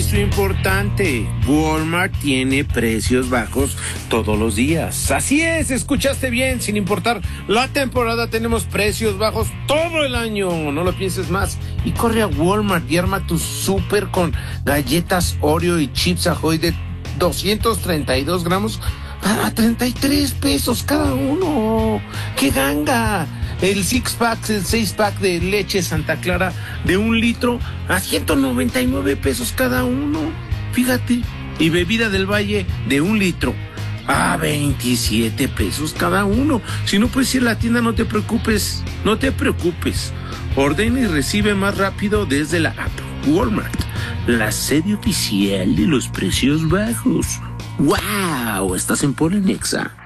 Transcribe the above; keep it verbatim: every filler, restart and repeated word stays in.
aviso importante. Walmart tiene precios bajos todos los días. Así es, escuchaste bien, sin importar la temporada, tenemos precios bajos todo el año. No lo pienses más. Y corre a Walmart y arma tu súper con galletas Oreo y Chips Ahoy de doscientos treinta y dos gramos a treinta y tres pesos cada uno. ¡Qué ganga! El six pack, el seis pack de leche Santa Clara de un litro a ciento noventa y nueve pesos cada uno. Fíjate. Y bebida del Valle de un litro a veintisiete pesos cada uno. Si no puedes ir a la tienda, no te preocupes. No te preocupes. Ordena y recibe más rápido desde la app. Walmart, la sede oficial de los precios bajos. ¡Wow! Estás en Polenexa.